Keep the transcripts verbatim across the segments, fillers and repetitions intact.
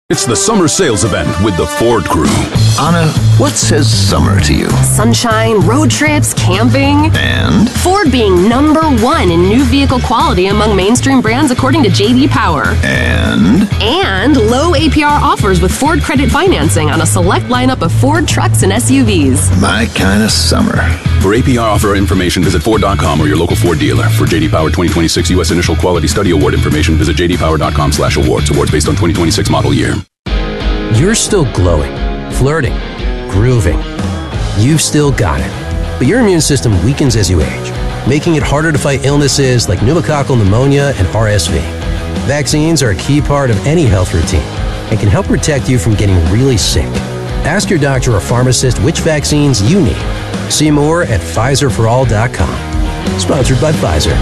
It's the summer sales event with the Ford Crew. Anna, what says summer to you? Sunshine, road trips, camping. And? Ford being number one in new vehicle quality among mainstream brands according to J D Power. And? And low A P R offers with Ford credit financing on a select lineup of Ford trucks and S U Vs. My kind of summer. For A P R offer information, visit Ford dot com or your local Ford dealer. For J D Power twenty twenty-six U S Initial Quality Study Award information, visit J D Power dot com slash awards. Awards based on twenty twenty-six model year. You're still glowing, flirting, grooving. You've still got it. But your immune system weakens as you age, making it harder to fight illnesses like pneumococcal pneumonia and R S V. Vaccines are a key part of any health routine and can help protect you from getting really sick. Ask your doctor or pharmacist which vaccines you need. See more at Pfizer for all dot com. Sponsored by Pfizer.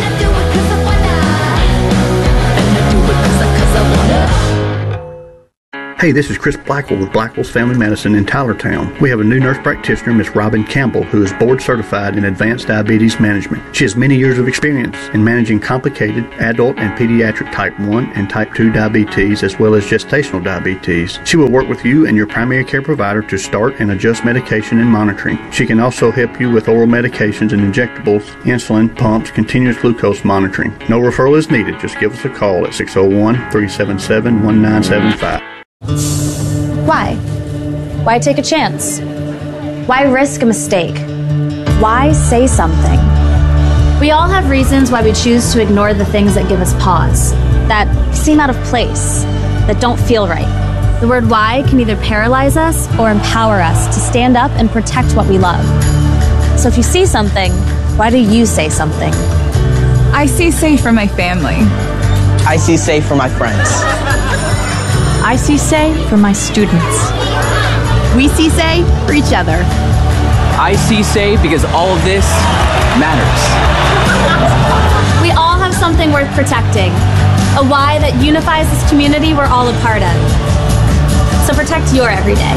Hey, this is Chris Blackwell with Blackwell's Family Medicine in Tylertown. We have a new nurse practitioner, Miss Robin Campbell, who is board certified in advanced diabetes management. She has many years of experience in managing complicated adult and pediatric type one and type two diabetes, as well as gestational diabetes. She will work with you and your primary care provider to start and adjust medication and monitoring. She can also help you with oral medications and injectables, insulin, pumps, continuous glucose monitoring. No referral is needed. Just give us a call at six oh one, three seven seven, one nine seven five. Why? Why take a chance? Why risk a mistake? Why say something? We all have reasons why we choose to ignore the things that give us pause, that seem out of place, that don't feel right. The word why can either paralyze us or empower us to stand up and protect what we love. So if you see something, why do you say something? I see safe for my family. I see safe for my friends. I see say for my students. We see say for each other. I see say because all of this matters. We all have something worth protecting. A why that unifies this community we're all a part of. So protect your everyday.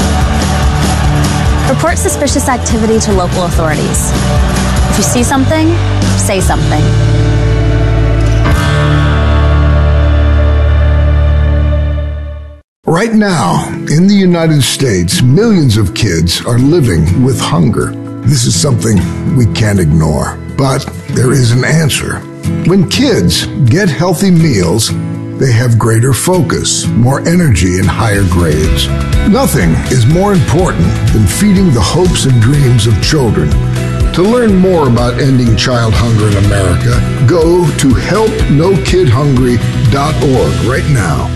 Report suspicious activity to local authorities. If you see something, say something. Right now, in the United States, millions of kids are living with hunger. This is something we can't ignore, but there is an answer. When kids get healthy meals, they have greater focus, more energy, and higher grades. Nothing is more important than feeding the hopes and dreams of children. To learn more about ending child hunger in America, go to help no kid hungry dot org right now.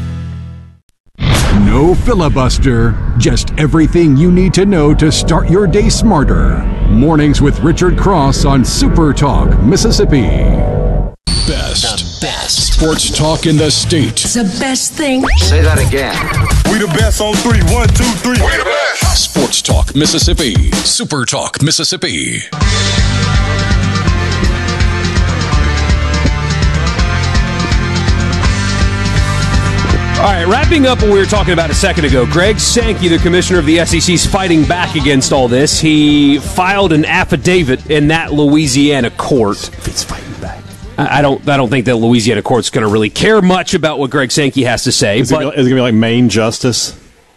No filibuster, just everything you need to know to start your day smarter. Mornings with Richard Cross on Super Talk, Mississippi. Best. The best. Sports talk in the state. It's the best thing. Say that again. We the best on three. One, two, three. We the best. Sports Talk Mississippi. Super Talk Mississippi. All right, wrapping up what we were talking about a second ago, Greg Sankey, the commissioner of the S E C, is fighting back against all this. He filed an affidavit in that Louisiana court. It's fighting back. I don't I don't think that Louisiana court's going to really care much about what Greg Sankey has to say. Is but it going to be like Maine Justice?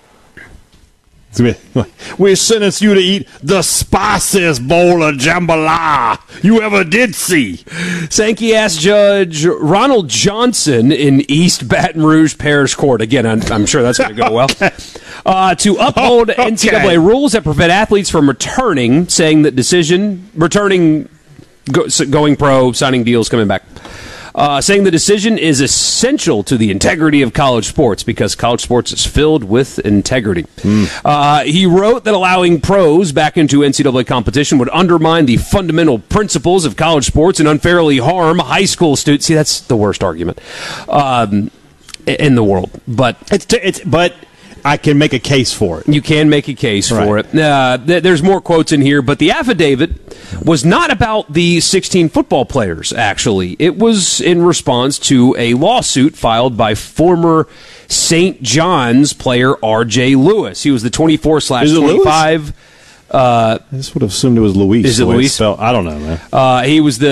We sentenced you to eat the spiciest bowl of jambalaya you ever did see. Sankey asked Judge Ronald Johnson in East Baton Rouge Parish Court, again, I'm, I'm sure that's going to go well, uh, to uphold okay. N C double A rules that prevent athletes from returning, saying that decision, returning, go, going pro, signing deals, coming back. Uh, saying the decision is essential to the integrity of college sports because college sports is filled with integrity. Mm. Uh, he wrote that allowing pros back into N C double A competition would undermine the fundamental principles of college sports and unfairly harm high school students. See, that's the worst argument um, in the world. But it's, t- it's but. I can make a case for it. You can make a case right. for it. Uh, th- there's more quotes in here, but the affidavit was not about the sixteen football players, actually. It was in response to a lawsuit filed by former Saint John's player R J Lewis. He was the twenty-four slash twenty-five. Uh, I just would have assumed it was Luis. Is it Luis? I don't know, man. Uh, he was the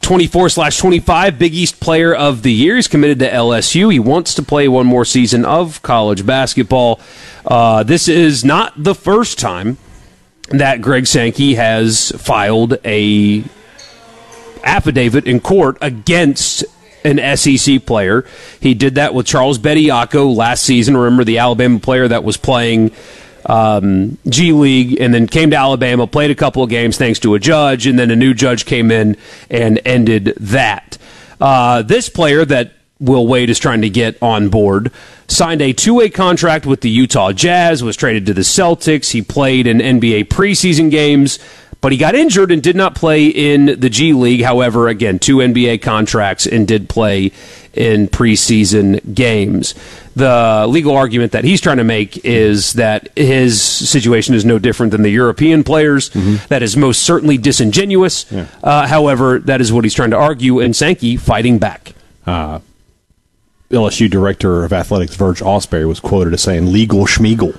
twenty-four slash twenty-five Big East Player of the Year. He's committed to L S U. He wants to play one more season of college basketball. Uh, this is not the first time that Greg Sankey has filed a affidavit in court against an S E C player. He did that with Charles Bediako last season. Remember the Alabama player that was playing um, G League and then came to Alabama, played a couple of games thanks to a judge, and then a new judge came in and ended that. Uh, this player that Will Wade is trying to get on board signed a two-way contract with the Utah Jazz, was traded to the Celtics. He played in N B A preseason games, but he got injured and did not play in the G League. However, again, two N B A contracts and did play in preseason games. The legal argument that he's trying to make is that his situation is no different than the European players. Mm-hmm. That is most certainly disingenuous. Yeah. Uh, however, that is what he's trying to argue, and Sankey fighting back. Uh, L S U Director of Athletics Verge Osbury was quoted as saying, legal schmiegel.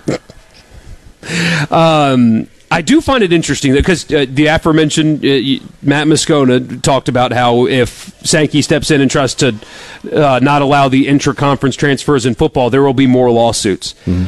um... I do find it interesting because uh, the aforementioned uh, Matt Moscona talked about how if Sankey steps in and tries to uh, not allow the intra-conference transfers in football, there will be more lawsuits. Mm-hmm.